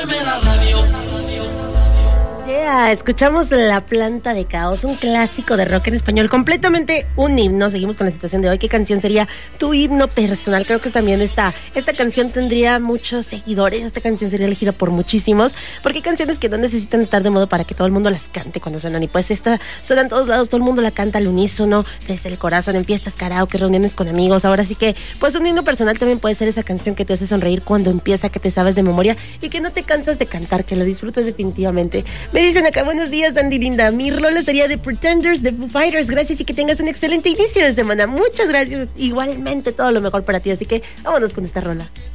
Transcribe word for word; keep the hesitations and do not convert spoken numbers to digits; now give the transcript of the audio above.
Yeah, escuchamos La Planta de Caos, un clásico de rock en español, completamente un himno. Seguimos con la situación de hoy. ¿Qué canción sería tu himno personal? Creo que también esta, esta canción tendría muchos seguidores. Esta canción sería elegida por muchísimos, porque hay canciones que no necesitan estar de modo para que todo el mundo las cante cuando suenan. Y pues esta suena en todos lados, todo el mundo la canta al unísono, desde el corazón, en fiestas, karaoke, reuniones con amigos. Ahora sí que, pues un himno personal también puede ser esa canción que te hace sonreír cuando empieza, que te sabes de memoria y que no te cansas de cantar, que la disfrutas definitivamente. Me dicen acá, buenos días, Andy linda. Mi rola sería The Pretenders, de Foo Fighters. Gracias y que tengas un excelente inicio de semana. Muchas gracias. Igualmente, todo lo mejor para ti. Así que vámonos con esta rola.